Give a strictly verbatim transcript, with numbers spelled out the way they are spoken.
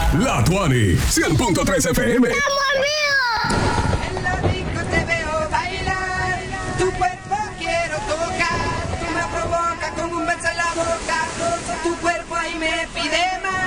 La Tuani, cien punto tres F M. En la disco te veo bailar, tu cuerpo quiero tocar, tú me provocas con un beso en la boca, tu cuerpo ahí me pide más.